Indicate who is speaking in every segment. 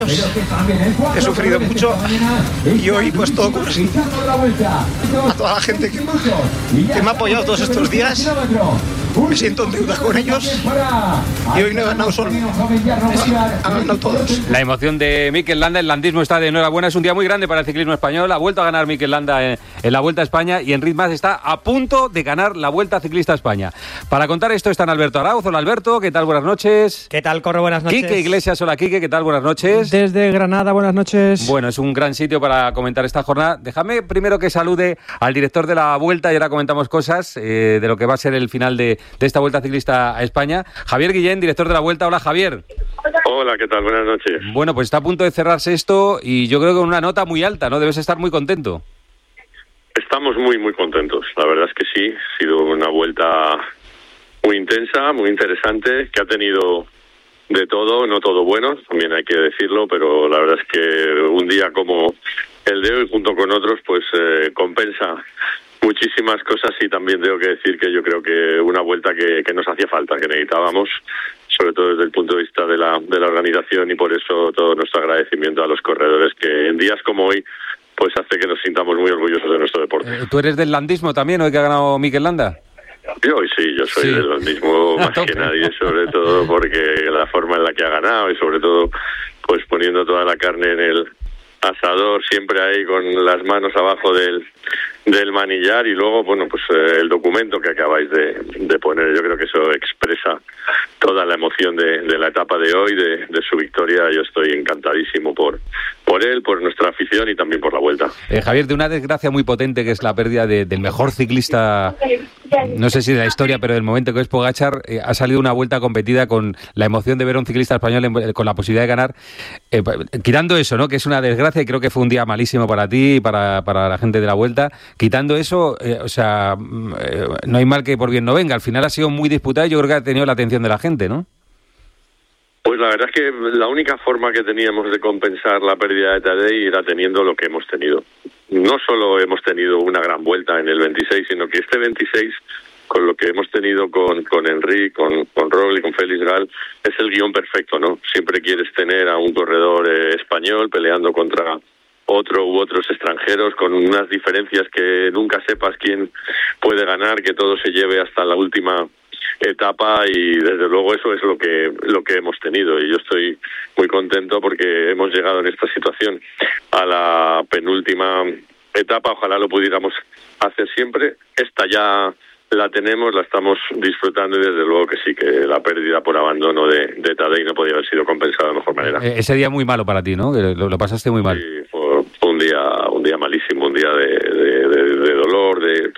Speaker 1: He sufrido mucho y hoy pues todo como si a toda la gente que me ha apoyado todos estos días. Me siento en deuda con ellos y hoy no he ganado solo, han ganado todos.
Speaker 2: La emoción de Mikel Landa, el landismo está de enhorabuena, es un día muy grande para el ciclismo español, ha vuelto a ganar Mikel Landa en la Vuelta a España y Enric Mas está a punto de ganar la Vuelta Ciclista a España. Para contar esto están Alberto Arauz. Hola Alberto, ¿qué tal? Buenas noches.
Speaker 3: ¿Qué tal, Corro? Buenas noches.
Speaker 2: Quique Iglesias, hola Quique, ¿qué tal? Buenas noches.
Speaker 4: Desde Granada, buenas noches.
Speaker 2: Bueno, es un gran sitio para comentar esta jornada. Déjame primero que salude al director de la Vuelta y ahora comentamos cosas de lo que va a ser el final de esta Vuelta Ciclista a España. Javier Guillén, director de la Vuelta. Hola Javier.
Speaker 5: Hola, ¿qué tal? Buenas noches.
Speaker 2: Bueno, pues está a punto de cerrarse esto y yo creo que con una nota muy alta, ¿no? Debes estar muy contento.
Speaker 5: Estamos muy, muy contentos. La verdad es que sí, ha sido una vuelta muy intensa, muy interesante, que ha tenido de todo, no todo bueno, también hay que decirlo, pero la verdad es que un día como el de hoy, junto con otros, pues compensa muchísimas cosas y también tengo que decir que yo creo que una vuelta que nos hacía falta, que necesitábamos, sobre todo desde el punto de vista de la organización, y por eso todo nuestro agradecimiento a los corredores que en días como hoy pues hace que nos sintamos muy orgullosos de nuestro deporte.
Speaker 2: ¿Tú eres del landismo también, hoy que ha ganado Mikel Landa?
Speaker 5: Yo soy del landismo más que nadie, sobre todo porque la forma en la que ha ganado y sobre todo pues poniendo toda la carne en el asador, siempre ahí con las manos abajo del manillar, y luego, bueno, pues el documento que acabáis de poner, yo creo que eso expresa toda la emoción de la etapa de hoy, de su victoria. Yo estoy encantadísimo por él, por nuestra afición y también por la vuelta.
Speaker 2: Javier, de una desgracia muy potente que es la pérdida del mejor ciclista, no sé si de la historia, pero del momento, que es Pogačar, ha salido una vuelta competida con la emoción de ver a un ciclista español con la posibilidad de ganar, quitando eso, ¿no? Que es una desgracia y creo que fue un día malísimo para ti y para la gente de la vuelta. Quitando eso, no hay mal que por bien no venga. Al final ha sido muy disputado y yo creo que ha tenido la atención de la gente, ¿no?
Speaker 5: Pues la verdad es que la única forma que teníamos de compensar la pérdida de Tadej era teniendo lo que hemos tenido. No solo hemos tenido una gran vuelta en el 26, sino que este 26, con lo que hemos tenido con Enric, con Roglic, con Félix Gall, es el guión perfecto, ¿no? Siempre quieres tener a un corredor español peleando contra otro u otros extranjeros, con unas diferencias que nunca sepas quién puede ganar, que todo se lleve hasta la última etapa, y desde luego eso es lo que hemos tenido, y yo estoy muy contento porque hemos llegado en esta situación a la penúltima etapa. Ojalá lo pudiéramos hacer siempre. Esta ya la tenemos, la estamos disfrutando, y desde luego que sí, que la pérdida por abandono de Tadej no podía haber sido compensada de mejor manera.
Speaker 2: Ese día muy malo para ti, ¿no? Que lo pasaste muy mal.
Speaker 5: Sí, fue un día malísimo, un día de dolor, de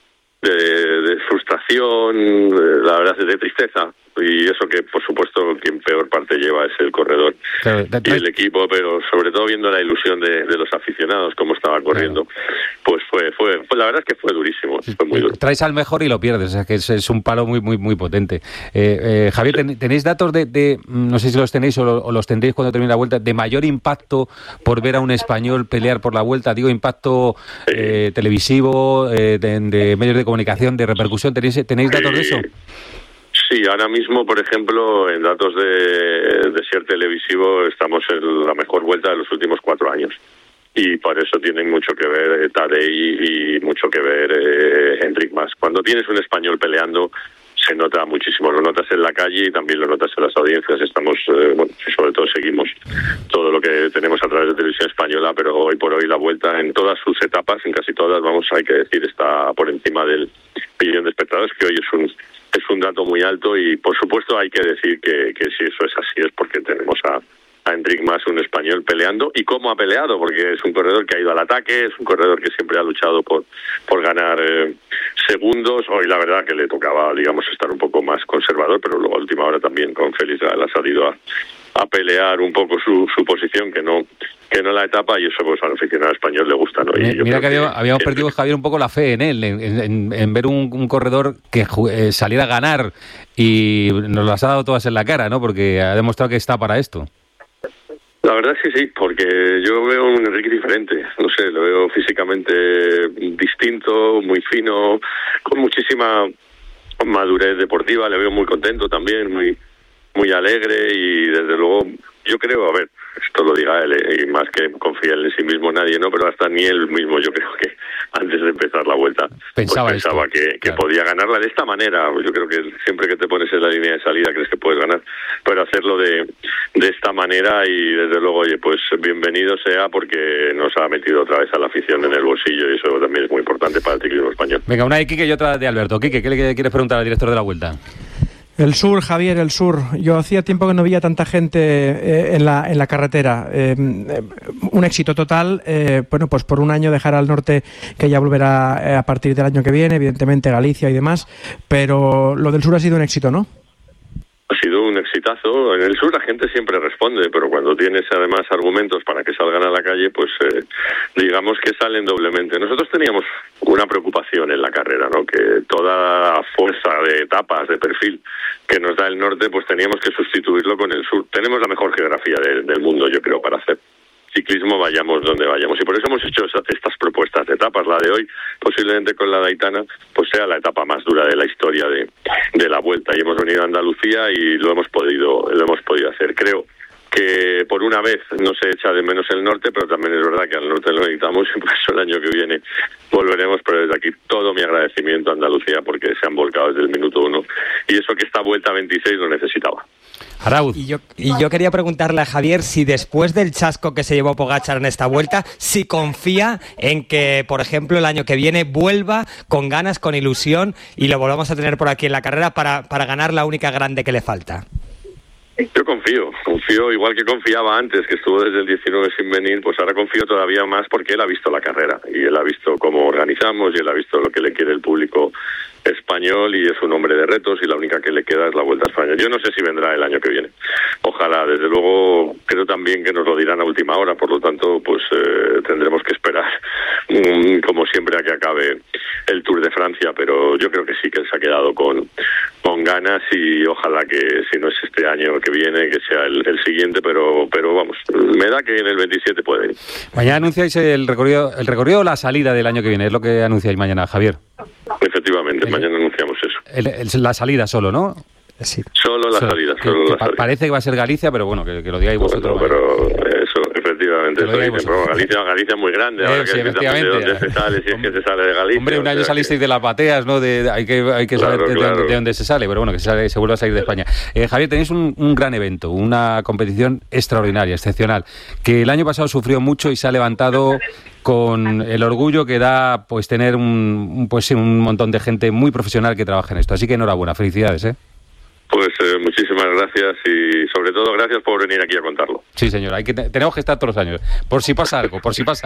Speaker 5: frustración, la verdad es de tristeza, y eso que por supuesto quien peor parte lleva es el corredor, claro, y el equipo, pero sobre todo viendo la ilusión de los aficionados, cómo estaba corriendo, claro. Pues fue la verdad es que fue durísimo, fue muy duro.
Speaker 2: Traes al mejor y lo pierdes, o sea que es un palo muy muy muy potente. Javier, ¿tenéis datos de no sé si los tenéis o los tendréis cuando termine la vuelta, de mayor impacto por ver a un español pelear por la vuelta? Digo, impacto televisivo, de medios de comunicación, de repercusión, ¿tenéis datos de eso?
Speaker 5: Sí, ahora mismo, por ejemplo, en datos de share televisivo estamos en la mejor vuelta de los últimos 4 años. Y por eso tienen mucho que ver Tadej y mucho que ver Enric Mas. Cuando tienes un español peleando, se nota muchísimo. Lo notas en la calle y también lo notas en las audiencias. Estamos, sobre todo seguimos todo lo que tenemos a través de Televisión Española, pero hoy por hoy la vuelta en todas sus etapas, en casi todas, hay que decir, está por encima del millón de espectadores, que hoy es un dato muy alto, y por supuesto hay que decir que si eso es así es porque tenemos a Enric Mas, un español, peleando, y cómo ha peleado, porque es un corredor que ha ido al ataque, es un corredor que siempre ha luchado por ganar segundos. Hoy la verdad que le tocaba, digamos, estar un poco más conservador, pero luego a última hora también con Félix Gall ha salido a pelear un poco su posición, que no la etapa, y eso pues al aficionado español le gusta, ¿no? Y
Speaker 2: mira que habíamos perdido, Javier, un poco la fe en él, en ver un corredor que saliera a ganar, y nos las ha dado todas en la cara, ¿no? Porque ha demostrado que está para esto.
Speaker 5: La verdad es que sí, porque yo veo un Enric diferente, no sé, lo veo físicamente distinto, muy fino, con muchísima madurez deportiva, le veo muy contento también, muy alegre, y desde luego yo creo, a ver, esto lo diga él, y más que confía en sí mismo nadie, ¿no? Pero hasta ni él mismo, yo creo que antes de empezar la vuelta pensaba que
Speaker 2: claro,
Speaker 5: podía ganarla de esta manera. Yo creo que siempre que te pones en la línea de salida crees que puedes ganar, pero hacerlo de esta manera, y desde luego, oye, pues bienvenido sea, porque nos ha metido otra vez a la afición en el bolsillo, y eso también es muy importante para el ciclismo español.
Speaker 2: Venga, una de Quique y otra de Alberto. Quique, ¿qué le quieres preguntar al director de la Vuelta?
Speaker 4: El sur, Javier, el sur. Yo hacía tiempo que no veía tanta gente en la carretera. Un éxito total. Bueno, pues por un año dejar al norte, que ya volverá a partir del año que viene, evidentemente Galicia y demás. Pero lo del sur ha sido un éxito, ¿no?
Speaker 5: Ha sido un exitazo. En el sur la gente siempre responde, pero cuando tienes además argumentos para que salgan a la calle, pues digamos que salen doblemente. Nosotros teníamos una preocupación en la carrera, ¿no? Que toda la fuerza de etapas, de perfil que nos da el norte, pues teníamos que sustituirlo con el sur. Tenemos la mejor geografía del mundo, yo creo, para hacer ciclismo, vayamos donde vayamos, y por eso hemos hecho estas propuestas de etapas. La de hoy, posiblemente con la de Aitana, pues sea la etapa más dura de la historia de la Vuelta, y hemos venido a Andalucía y lo hemos podido hacer. Creo que por una vez no se echa de menos el norte, pero también es verdad que al norte lo necesitamos, y por eso el año que viene volveremos. Pero desde aquí todo mi agradecimiento a Andalucía, porque se han volcado desde el minuto 1, y eso que esta Vuelta 26 lo necesitaba.
Speaker 2: Arauz.
Speaker 3: Y yo quería preguntarle a Javier si después del chasco que se llevó Pogačar en esta Vuelta, si confía en que, por ejemplo, el año que viene vuelva con ganas, con ilusión, y lo volvamos a tener por aquí en la carrera para ganar la única grande que le falta.
Speaker 5: Yo confío igual que confiaba antes, que estuvo desde el 19 sin venir, pues ahora confío todavía más, porque él ha visto la carrera, y él ha visto cómo organizamos, y él ha visto lo que le quiere el público español, y es un hombre de retos, y la única que le queda es la Vuelta a España. Yo no sé si vendrá el año que viene, ojalá. Desde luego creo también que nos lo dirán a última hora, por lo tanto pues tendremos que esperar como siempre a que acabe el Tour de Francia, pero yo creo que sí, que él se ha quedado con ganas, y ojalá que si no es este año que viene, que sea el siguiente, pero vamos, me da que en el 27 puede ir.
Speaker 2: Mañana anunciáis el recorrido o la salida del año que viene, es lo que anunciáis mañana, Javier.
Speaker 5: Efectivamente, mañana anunciamos eso.
Speaker 2: La salida solo, ¿no?
Speaker 3: Sí.
Speaker 5: Solo la salida.
Speaker 2: Parece que va a ser Galicia, pero bueno, que lo digáis vosotros.
Speaker 5: Bueno, pero eso, efectivamente, eso dicen, pero Galicia es muy grande, ahora
Speaker 2: sí,
Speaker 5: que efectivamente, de dónde se sale, si es que se sale de Galicia.
Speaker 2: Hombre, un año salisteis de las bateas, ¿no? Hay que saber de dónde se sale, pero bueno, que se vuelva a salir de España. Javier, tenéis un gran evento, una competición extraordinaria, excepcional, que el año pasado sufrió mucho y se ha levantado con el orgullo que da pues tener un montón de gente muy profesional que trabaja en esto. Así que enhorabuena, felicidades, ¿eh?
Speaker 5: Pues muchísimas gracias, y sobre todo gracias por venir aquí a contarlo.
Speaker 2: Sí, señora, tenemos que estar todos los años, por si pasa algo.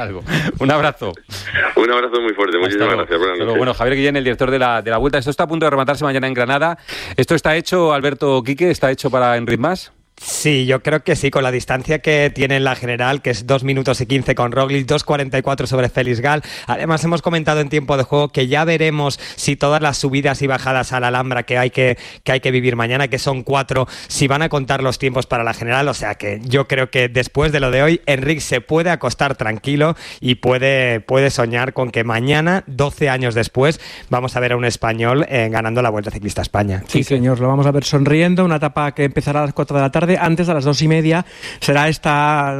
Speaker 2: Un abrazo.
Speaker 5: Un abrazo muy fuerte, muchísimas gracias. Buenas noches.
Speaker 2: Bueno, Javier Guillén, el director de la Vuelta. Esto está a punto de rematarse mañana en Granada. ¿Esto está hecho, Alberto, Quique, está hecho para Enric Mas?
Speaker 3: Sí, yo creo que sí, con la distancia que tiene en la general, que es 2 minutos y 15 con Roglic, 2:44 sobre Félix Gal. Además, hemos comentado en tiempo de juego que ya veremos si todas las subidas y bajadas a la Alhambra que hay que vivir mañana, que son 4, si van a contar los tiempos para la general. O sea que yo creo que después de lo de hoy, Enric se puede acostar tranquilo y puede soñar con que mañana, 12 años después, vamos a ver a un español ganando la Vuelta Ciclista a España.
Speaker 4: Sí, señor, lo vamos a ver sonriendo. Una etapa que empezará a las 4 de la tarde. Antes, a las 2:30, será esta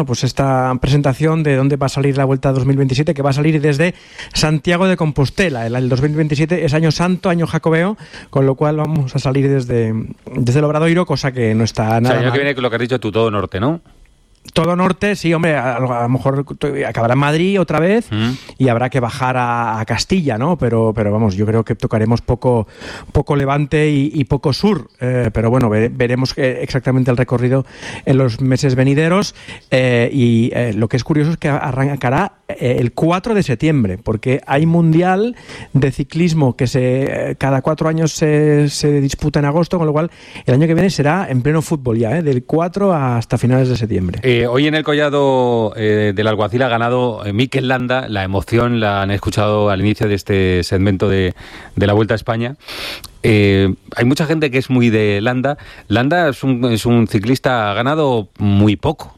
Speaker 4: presentación de dónde va a salir la Vuelta 2027, que va a salir desde Santiago de Compostela. El 2027 es año santo, año jacobeo, con lo cual vamos a salir desde el Obradoiro, cosa que no está nada mal.
Speaker 2: El año que viene, lo que has dicho tú, todo norte, ¿no?
Speaker 4: Todo norte, sí, hombre, a lo mejor acabará en Madrid otra vez y habrá que bajar a Castilla, ¿no? Pero vamos, yo creo que tocaremos poco levante y poco sur, pero bueno, veremos exactamente el recorrido en los meses venideros, y lo que es curioso es que arrancará el 4 de septiembre, porque hay mundial de ciclismo que cada 4 años se disputa en agosto, con lo cual el año que viene será en pleno fútbol ya, del 4 hasta finales de septiembre.
Speaker 2: Hoy en el collado del Alguacil ha ganado Mikel Landa. La emoción la han escuchado al inicio de este segmento de la Vuelta a España. Hay mucha gente que es muy de Landa. Landa es un ciclista, ha ganado muy poco.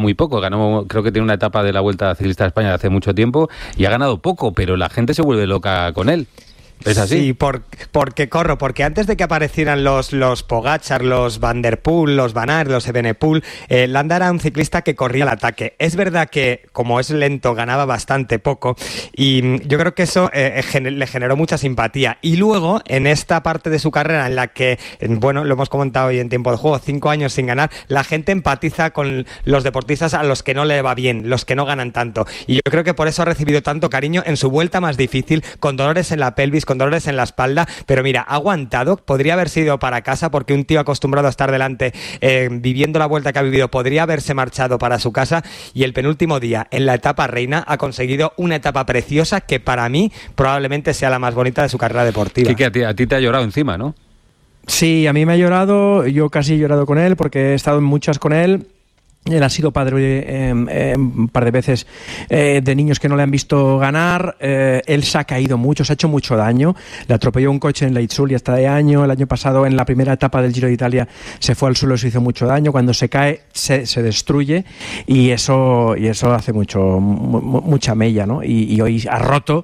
Speaker 2: Creo que tiene una etapa de la Vuelta Ciclista a España de hace mucho tiempo y ha ganado poco, pero la gente se vuelve loca con él. ¿Es así?
Speaker 3: Sí, porque antes de que aparecieran los Pogačar, los Van der Poel, los Van Aert, los Evenepoel, Landa era un ciclista que corría al ataque. Es verdad que, como es lento, ganaba bastante poco y yo creo que eso le generó mucha simpatía. Y luego, en esta parte de su carrera en la que, bueno, lo hemos comentado hoy en Tiempo de Juego, 5 años sin ganar, la gente empatiza con los deportistas a los que no le va bien, los que no ganan tanto. Y yo creo que por eso ha recibido tanto cariño en su vuelta más difícil, con dolores en la pelvis, con dolores en la espalda, pero mira, ha aguantado, podría haber sido para casa porque un tío acostumbrado a estar delante, viviendo la vuelta que ha vivido, podría haberse marchado para su casa y el penúltimo día, en la etapa reina, ha conseguido una etapa preciosa que para mí probablemente sea la más bonita de su carrera deportiva.
Speaker 2: Que a ti te ha llorado encima, ¿no?
Speaker 4: Sí, a mí me ha llorado, yo casi he llorado con él porque he estado en muchas con él. Él ha sido padre un par de veces de niños que no le han visto ganar. Él se ha caído mucho, se ha hecho mucho daño. Le atropelló un coche en la Itzulia este año. El año pasado, en la primera etapa del Giro de Italia, se fue al suelo y se hizo mucho daño. Cuando se cae, se destruye y eso hace mucha mella, ¿no? Y hoy ha roto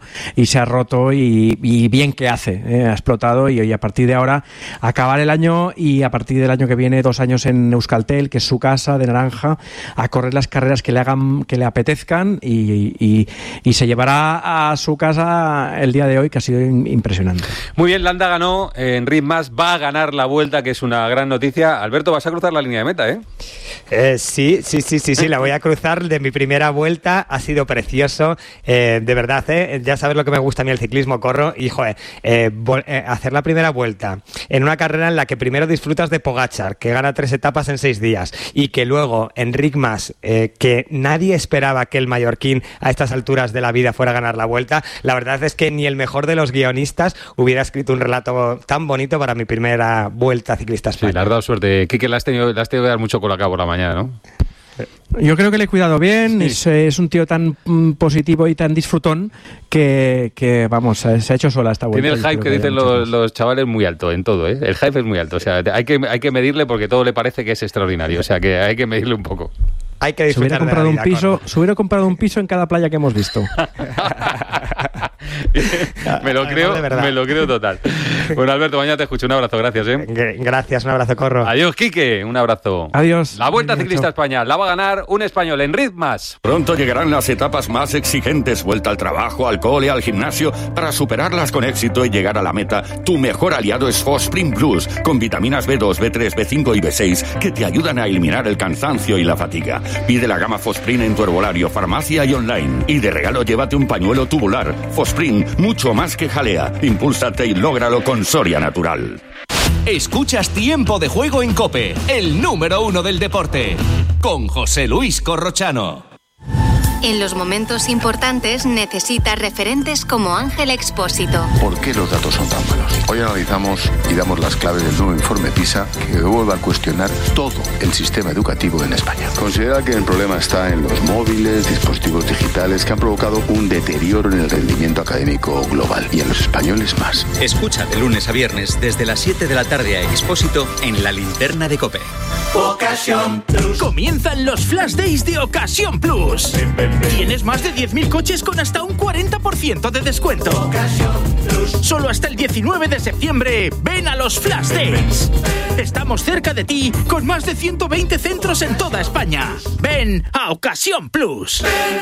Speaker 4: y bien que hace. Ha explotado y hoy, a partir de ahora, acabar el año y a partir del año que viene, 2 años en Euskaltel, que es su casa de naranja, a correr las carreras que le apetezcan y se llevará a su casa el día de hoy, que ha sido impresionante.
Speaker 2: Muy bien, Landa ganó en Ritmas, va a ganar la Vuelta, que es una gran noticia. Alberto, vas a cruzar la línea de meta, ¿eh?
Speaker 3: Sí, la voy a cruzar de mi primera vuelta. Ha sido precioso, de verdad, ya sabes lo que me gusta a mí el ciclismo, corro y hacer la primera vuelta en una carrera en la que primero disfrutas de Pogačar, que gana 3 etapas en 6 días, y que luego en Ritmas, que nadie esperaba que el mallorquín a estas alturas de la vida fuera a ganar la Vuelta. La verdad es que ni el mejor de los guionistas hubiera escrito un relato tan bonito para mi primera Vuelta ciclista a España.
Speaker 2: Sí, le has dado suerte. Quique, le has tenido que dar mucho colacao por la mañana, ¿no?
Speaker 4: Yo creo que le he cuidado bien, sí. Es un tío tan positivo y tan disfrutón que vamos, se ha hecho sola esta vuelta.
Speaker 2: Tiene el hype que dicen los chavales muy alto en todo, ¿eh? El hype es muy alto, o sea, hay que medirle porque todo le parece que es extraordinario, o sea, que hay que medirle un poco.
Speaker 3: Hay que disfrutar de la vida,
Speaker 4: se hubiera comprado un piso en cada playa que hemos visto.
Speaker 2: me lo creo total. Bueno, Alberto, mañana te escucho. Un abrazo, gracias,
Speaker 3: Gracias, un abrazo, Corro.
Speaker 2: Adiós, Quique, un abrazo.
Speaker 4: Adiós.
Speaker 2: La Vuelta Ciclista a España la va a ganar un español en Ritmas.
Speaker 6: Pronto llegarán las etapas más exigentes, vuelta al trabajo, al cole, al gimnasio. Para superarlas con éxito y llegar a la meta, tu mejor aliado es Fosprint Plus, con vitaminas B2, B3, B5 y B6 que te ayudan a eliminar el cansancio y la fatiga. Pide la gama Fosprint en tu herbolario, farmacia y online. Y de regalo llévate un pañuelo tubular. Fosprint, mucho más que jalea. Impúlsate y lógralo con Soria Natural.
Speaker 7: Escuchas Tiempo de Juego en COPE, el número 1 del deporte, con José Luis Corrochano.
Speaker 8: En los momentos importantes necesitas referentes como Ángel Expósito.
Speaker 9: ¿Por qué los datos son tan malos? Hoy analizamos y damos las claves del nuevo informe PISA que vuelve a cuestionar todo el sistema educativo en España. Considera que el problema está en los móviles, dispositivos digitales que han provocado un deterioro en el rendimiento académico global y en los españoles más.
Speaker 10: Escucha de lunes a viernes desde las 7 de la tarde a Expósito en la linterna de COPE.
Speaker 11: Ocasión Plus. Comienzan los Flash Days de Ocasión Plus. Tienes más de 10.000 coches con hasta un 40% de descuento. Solo hasta el 19 de septiembre, ven a los Flash Days. Estamos cerca de ti con más de 120 centros en toda España. Ven a Ocasión Plus.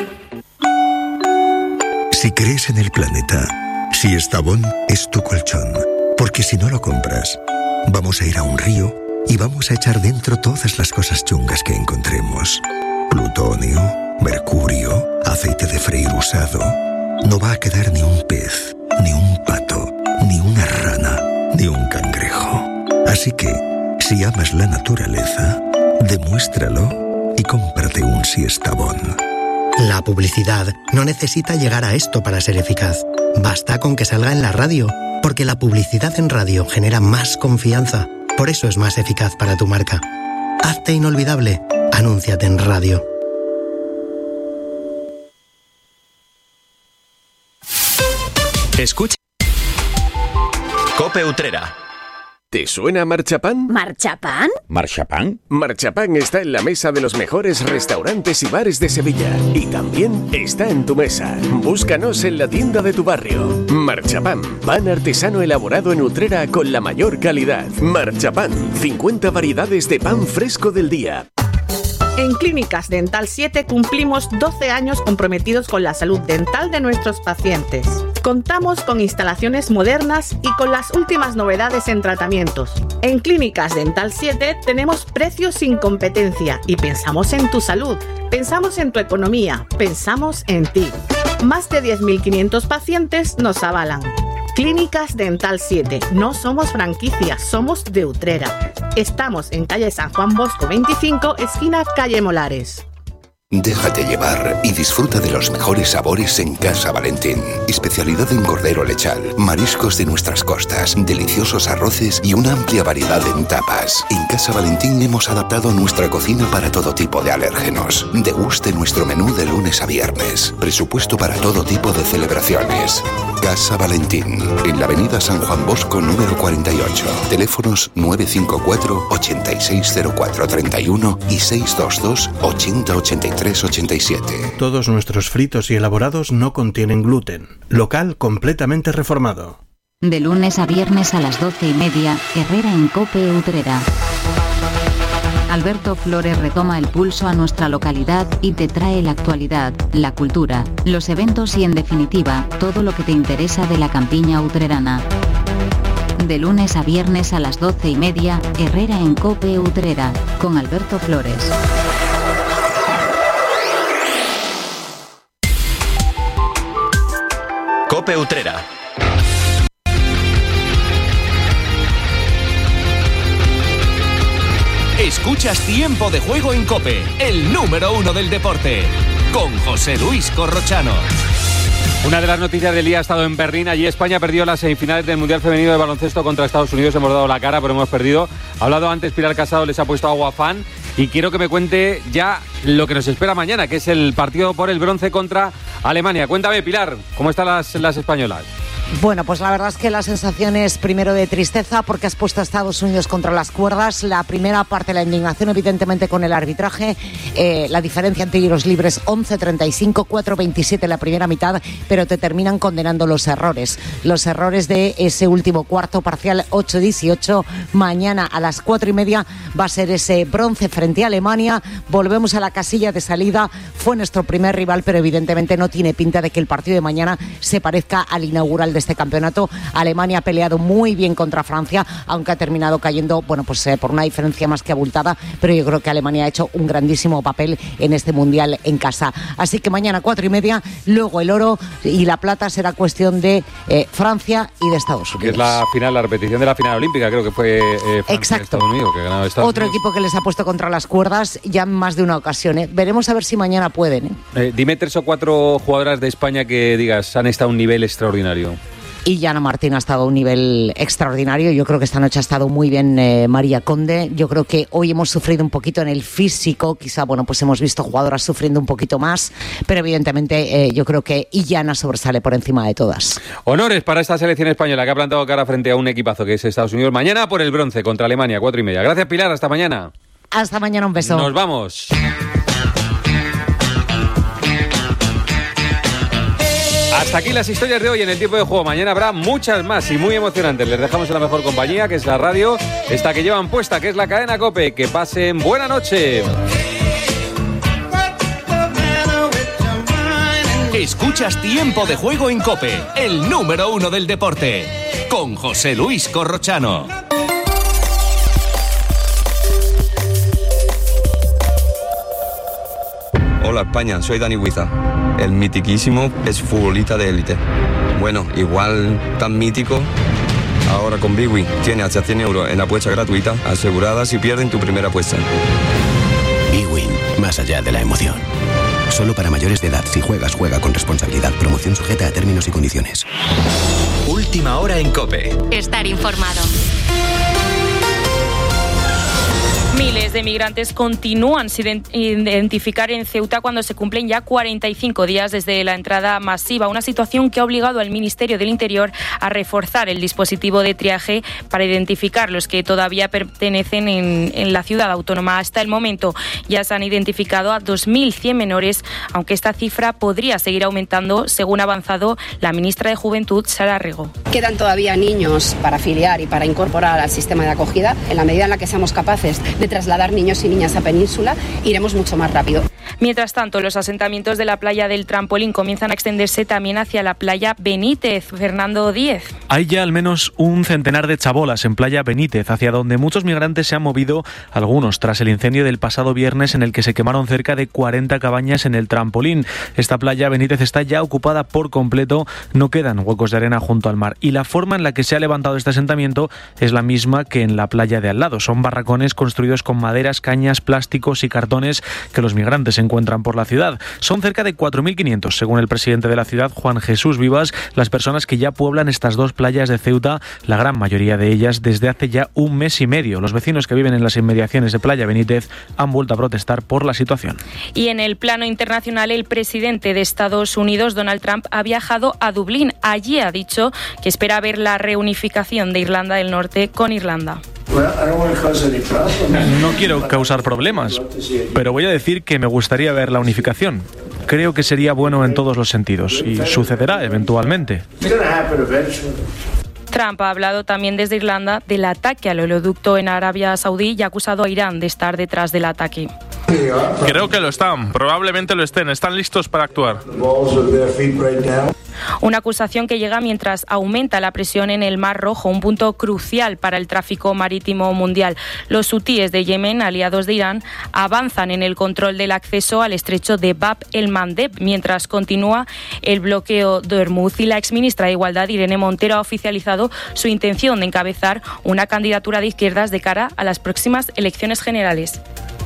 Speaker 12: Si crees en el planeta, Siestabón es tu colchón. Porque si no lo compras, vamos a ir a un río y vamos a echar dentro todas las cosas chungas que encontremos. Plutonio, mercurio, aceite de freír usado. No va a quedar ni un pez, ni un pato, ni una rana, ni un cangrejo. Así que, si amas la naturaleza, demuéstralo y cómprate un Siestabón.
Speaker 13: La publicidad no necesita llegar a esto para ser eficaz. Basta con que salga en la radio, porque la publicidad en radio genera más confianza. Por eso es más eficaz para tu marca. Hazte inolvidable. Anúnciate en radio.
Speaker 7: Escucha. COPE Utrera.
Speaker 14: ¿Te suena Marchapán?
Speaker 15: ¿Marchapán?
Speaker 16: ¿Marchapán?
Speaker 14: Marchapán está en la mesa de los mejores restaurantes y bares de Sevilla. Y también está en tu mesa. Búscanos en la tienda de tu barrio. Marchapán, pan artesano elaborado en Utrera con la mayor calidad. Marchapán, 50 variedades de pan fresco del día.
Speaker 17: En Clínicas Dental 7 cumplimos 12 años comprometidos con la salud dental de nuestros pacientes. Contamos con instalaciones modernas y con las últimas novedades en tratamientos. En Clínicas Dental 7 tenemos precios sin competencia y pensamos en tu salud, pensamos en tu economía, pensamos en ti. Más de 10.500 pacientes nos avalan. Clínicas Dental 7. No somos franquicias, somos de Utrera. Estamos en calle San Juan Bosco 25, esquina calle Molares.
Speaker 18: Déjate llevar y disfruta de los mejores sabores en Casa Valentín. Especialidad en cordero lechal, mariscos de nuestras costas, deliciosos arroces y una amplia variedad en tapas. En Casa Valentín hemos adaptado nuestra cocina para todo tipo de alérgenos. Deguste nuestro menú de lunes a viernes. Presupuesto para todo tipo de celebraciones. Casa Valentín, en la avenida San Juan Bosco número 48. Teléfonos 954 860431 y 622 8083 87.
Speaker 19: Todos nuestros fritos y elaborados no contienen gluten. Local completamente reformado.
Speaker 20: De lunes a viernes a las 12:30, Herrera en COPE Utrera. Alberto Flores retoma el pulso a nuestra localidad y te trae la actualidad, la cultura, los eventos y en definitiva, todo lo que te interesa de la campiña utrerana. De lunes a viernes a las 12:30, Herrera en COPE Utrera, con Alberto Flores.
Speaker 10: COPE Utrera. Escuchas Tiempo de Juego en COPE, el número 1 del deporte, con José Luis Corrochano.
Speaker 2: Una de las noticias del día ha estado en Berlín. Allí España perdió las semifinales del Mundial Femenino de Baloncesto contra Estados Unidos. Hemos dado la cara, pero hemos perdido. Ha hablado antes Pilar Casado, les ha puesto agua fan. Y quiero que me cuente ya lo que nos espera mañana, que es el partido por el bronce contra Alemania. Cuéntame, Pilar, ¿cómo están las españolas?
Speaker 21: Bueno, pues la verdad es que la sensación es primero de tristeza porque has puesto a Estados Unidos contra las cuerdas. La primera parte, la indignación evidentemente con el arbitraje, la diferencia en tiros libres 11-35, 4-27 la primera mitad, pero te terminan condenando los errores de ese último cuarto parcial 8-18. Mañana a las 4:30 va a ser ese bronce frente a Alemania. Volvemos a la casilla de salida, fue nuestro primer rival, pero evidentemente no tiene pinta de que el partido de mañana se parezca al inaugural de este campeonato. Alemania ha peleado muy bien contra Francia, aunque ha terminado cayendo, bueno, pues por una diferencia más que abultada, pero yo creo que Alemania ha hecho un grandísimo papel en este mundial en casa. Así que mañana 4:30, luego el oro y la plata será cuestión de Francia y de Estados Unidos.
Speaker 2: Que es la final, la repetición de la final olímpica, creo que fue Francia.
Speaker 21: Exacto.
Speaker 2: Estados Unidos, que ganó Estados
Speaker 21: Otro
Speaker 2: Unidos.
Speaker 21: equipo que les ha puesto contra las cuerdas ya en más de una ocasión. Veremos a ver si mañana pueden.
Speaker 2: Dime 3 o 4 jugadoras de España que digas han estado a un nivel extraordinario.
Speaker 21: Y Yana Martín ha estado a un nivel extraordinario. Yo creo que esta noche ha estado muy bien María Conde. Yo creo que hoy hemos sufrido un poquito en el físico. Quizá, bueno, pues hemos visto jugadoras sufriendo un poquito más. Pero evidentemente yo creo que Yana sobresale por encima de todas.
Speaker 2: Honores para esta selección española que ha plantado cara frente a un equipazo que es Estados Unidos. Mañana por el bronce contra Alemania, 4:30. Gracias, Pilar. Hasta mañana.
Speaker 21: Hasta mañana, un beso.
Speaker 2: Nos vamos. Hasta aquí las historias de hoy en el Tiempo de Juego. Mañana habrá muchas más y muy emocionantes. Les dejamos en la mejor compañía, que es la radio, esta que llevan puesta, que es la cadena COPE. Que pasen buena noche.
Speaker 10: Escuchas Tiempo de Juego en COPE, el número 1 del deporte, con José Luis Corrochano.
Speaker 22: Hola España, soy Dani Huiza. El mitiquísimo es futbolista de élite. Bueno, igual tan mítico. Ahora con Bwin tiene hasta 100 euros en apuesta gratuita asegurada si pierden tu primera apuesta.
Speaker 23: Bwin, más allá de la emoción. Solo para mayores de edad. Si juegas, juega con responsabilidad. Promoción sujeta a términos y condiciones.
Speaker 10: Última hora en COPE.
Speaker 8: Estar informado.
Speaker 1: Miles de migrantes continúan sin identificar en Ceuta cuando se cumplen ya 45 días desde la entrada masiva, una situación que ha obligado al Ministerio del Interior a reforzar el dispositivo de triaje para identificar los que todavía pertenecen en la ciudad autónoma. Hasta el momento ya se han identificado a 2.100 menores, aunque esta cifra podría seguir aumentando, según ha avanzado la ministra de Juventud, Sara Rego.
Speaker 15: Quedan todavía niños para afiliar y para incorporar al sistema de acogida. En la medida en la que seamos capaces de trasladar niños y niñas a Península, iremos mucho más rápido.
Speaker 1: Mientras tanto, los asentamientos de la playa del Trampolín comienzan a extenderse también hacia la playa Benítez. Fernando Díez.
Speaker 16: Hay ya al menos un centenar de chabolas en playa Benítez, hacia donde muchos migrantes se han movido, algunos tras el incendio del pasado viernes en el que se quemaron cerca de 40 cabañas en el Trampolín. Esta playa Benítez está ya ocupada por completo, no quedan huecos de arena junto al mar, y la forma en la que se ha levantado este asentamiento es la misma que en la playa de al lado. Son barracones construidos con maderas, cañas, plásticos y cartones que los migrantes encuentran por la ciudad. Son cerca de 4.500, según el presidente de la ciudad, Juan Jesús Vivas, las personas que ya pueblan estas dos playas de Ceuta, la gran mayoría de ellas desde hace ya un mes y medio. Los vecinos que viven en las inmediaciones de Playa Benítez han vuelto a protestar por la situación.
Speaker 1: Y en el plano internacional, el presidente de Estados Unidos, Donald Trump, ha viajado a Dublín. Allí ha dicho que espera ver la reunificación de Irlanda del Norte con Irlanda.
Speaker 16: No quiero causar problemas, pero voy a decir que me gustaría ver la unificación. Creo que sería bueno en todos los sentidos y sucederá eventualmente.
Speaker 1: Trump ha hablado también desde Irlanda del ataque al oleoducto en Arabia Saudí y ha acusado a Irán de estar detrás del ataque.
Speaker 24: Creo que lo están, probablemente lo estén, están listos para actuar.
Speaker 1: Una acusación que llega mientras aumenta la presión en el Mar Rojo, un punto crucial para el tráfico marítimo mundial. Los hutíes de Yemen, aliados de Irán, avanzan en el control del acceso al estrecho de Bab el-Mandeb, mientras continúa el bloqueo de Hormuz, y la exministra de Igualdad, Irene Montero, ha oficializado su intención de encabezar una candidatura de izquierdas de cara a las próximas elecciones generales.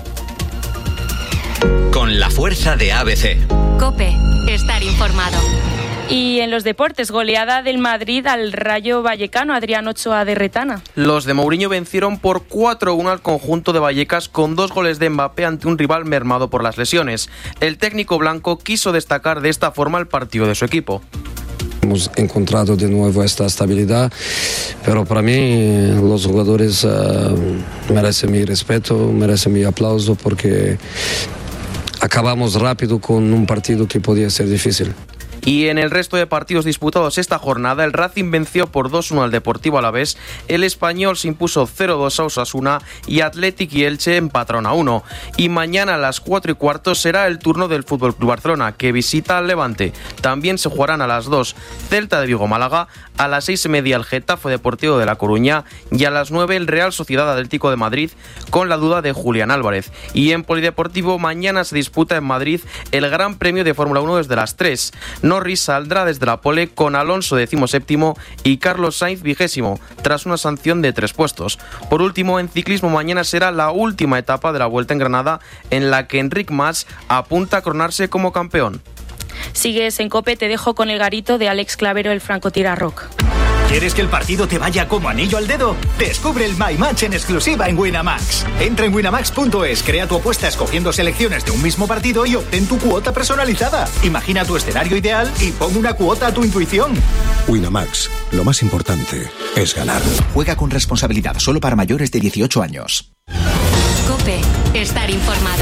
Speaker 25: Con la fuerza de ABC.
Speaker 8: COPE. Estar informado.
Speaker 1: Y en los deportes, goleada del Madrid al Rayo Vallecano. Adrián Ochoa de Retana.
Speaker 26: Los de Mourinho vencieron por 4-1 al conjunto de Vallecas con 2 goles de Mbappé ante un rival mermado por las lesiones. El técnico blanco quiso destacar de esta forma el partido de su equipo.
Speaker 27: Hemos encontrado de nuevo esta estabilidad, pero para mí los jugadores merecen mi respeto, merecen mi aplauso, porque acabamos rápido con un partido que podía ser difícil.
Speaker 26: Y en el resto de partidos disputados esta jornada, el Racing venció por 2-1 al Deportivo Alavés, el Español se impuso 0-2 a Osasuna y Athletic y Elche empataron a 1. Y mañana a las 4:15 será el turno del FC Barcelona, que visita al Levante. También se jugarán a las 2 Celta de Vigo-Málaga, a las 6:30 el Getafe Deportivo de La Coruña y a las 9 el Real Sociedad Atlético de Madrid, con la duda de Julián Álvarez. Y en Polideportivo mañana se disputa en Madrid el Gran Premio de Fórmula 1 desde las 3. Norris saldrá desde la pole con Alonso 17º y Carlos Sainz 20º, tras una sanción de 3 puestos. Por último, en ciclismo mañana será la última etapa de la Vuelta en Granada, en la que Enric Mas apunta a coronarse como campeón.
Speaker 1: Sigues en COPE, te dejo con el garito de Alex Clavero, el francotira rock.
Speaker 11: ¿Quieres que el partido te vaya como anillo al dedo? Descubre el My Match en exclusiva en Winamax. Entra en winamax.es, crea tu apuesta escogiendo selecciones de un mismo partido y obtén tu cuota personalizada. Imagina tu escenario ideal y pon una cuota a tu intuición.
Speaker 23: Winamax, lo más importante es ganar.
Speaker 11: Juega con responsabilidad, solo para mayores de 18 años.
Speaker 8: COPE. Estar informado.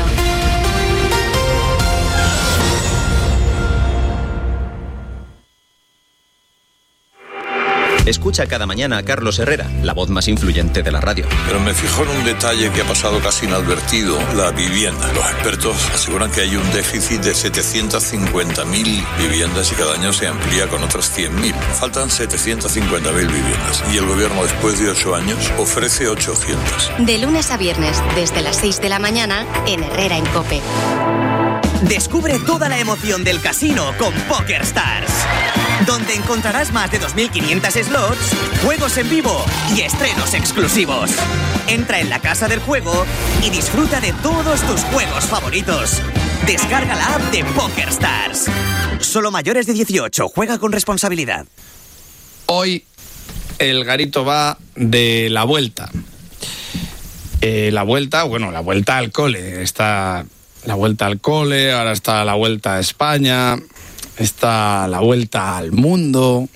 Speaker 25: Escucha cada mañana a Carlos Herrera, la voz más influyente de la radio.
Speaker 28: Pero me fijo en un detalle que ha pasado casi inadvertido: la vivienda. Los expertos aseguran que hay un déficit de 750.000 viviendas y cada año se amplía con otras 100.000. Faltan 750.000 viviendas y el gobierno, después de 8 años, ofrece 800.
Speaker 8: De lunes a viernes, desde las 6 de la mañana, en Herrera en COPE.
Speaker 29: Descubre toda la emoción del casino con PokerStars, donde encontrarás más de 2.500 slots, juegos en vivo y estrenos exclusivos. Entra en la casa del juego y disfruta de todos tus juegos favoritos. Descarga la app de PokerStars. Solo mayores de 18, juega con responsabilidad.
Speaker 30: Hoy el garito va de la vuelta.
Speaker 3: la vuelta al cole. Está la vuelta al cole, ahora está la vuelta a España, está la vuelta al mundo.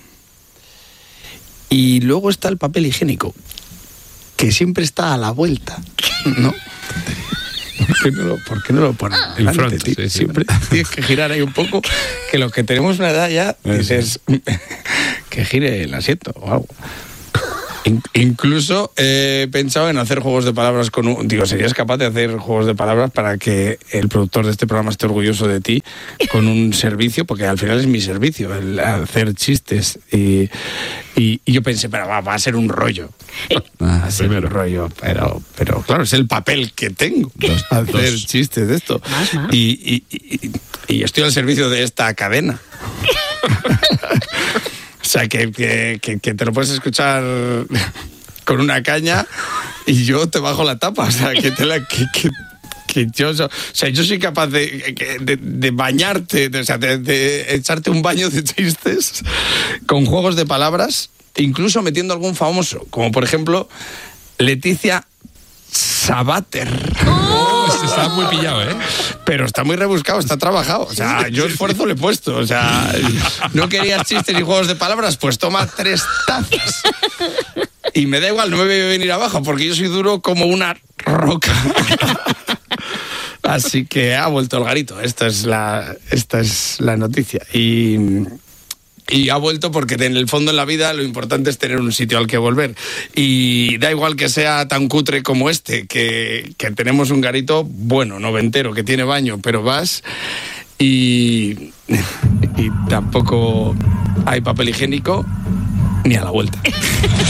Speaker 3: Y luego está el papel higiénico, que siempre está a la vuelta, ¿no? ¿Por qué no lo ponen delante,
Speaker 2: front,
Speaker 3: tío?
Speaker 2: sí,
Speaker 3: Siempre tienes que girar ahí un poco, que los que tenemos una edad ya, dices, que gire el asiento o algo. Incluso he pensado en hacer juegos de palabras ¿serías capaz de hacer juegos de palabras para que el productor de este programa esté orgulloso de ti con un servicio? Porque al final es mi servicio, el hacer chistes. Y yo pensé, pero va a ser un rollo. Va a ser un rollo, pero claro, es el papel que tengo, hacer chistes de esto.
Speaker 1: Más.
Speaker 3: Y estoy al servicio de esta cadena. O sea, que te lo puedes escuchar con una caña y yo te bajo la tapa. O sea, yo soy capaz de bañarte, de echarte un baño de chistes con juegos de palabras, incluso metiendo algún famoso, como por ejemplo Leticia Sabater.
Speaker 2: Está muy pillado, ¿eh?
Speaker 3: Pero está muy rebuscado, está trabajado. O sea, yo esfuerzo le he puesto. O sea, no querías chistes ni juegos de palabras, pues toma 3 tazas. Y me da igual, no me voy a venir abajo, porque yo soy duro como una roca. Así que ha vuelto el garito. Esta es la noticia. Y ha vuelto porque en el fondo en la vida lo importante es tener un sitio al que volver. Y da igual que sea tan cutre como este, que tenemos un garito, bueno, noventero, que tiene baño, pero vas y tampoco hay papel higiénico ni a la vuelta.